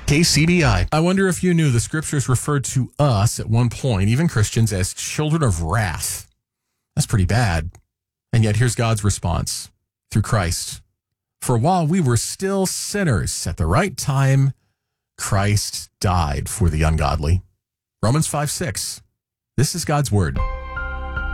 KCBI. I wonder if you knew the scriptures referred to us at one point, even Christians, as children of wrath. That's pretty bad. And yet here's God's response through Christ. For while we were still sinners, at the right time, Christ died for the ungodly. Romans 5:6. This is God's word.